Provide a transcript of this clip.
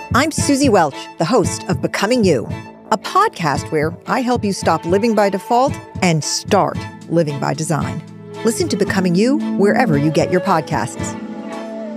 I'm Susie Welch, the host of Becoming You, a podcast where I help you stop living by default and start living by design. Listen to Becoming You wherever you get your podcasts.